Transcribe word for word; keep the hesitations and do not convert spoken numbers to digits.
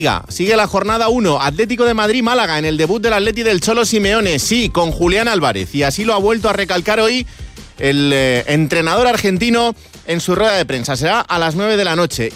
Sigue la jornada uno, Atlético de Madrid-Málaga en el debut del Atleti del Cholo Simeone, sí, con Julián Álvarez, y así lo ha vuelto a recalcar hoy el eh, entrenador argentino en su rueda de prensa. Será a las nueve de la noche.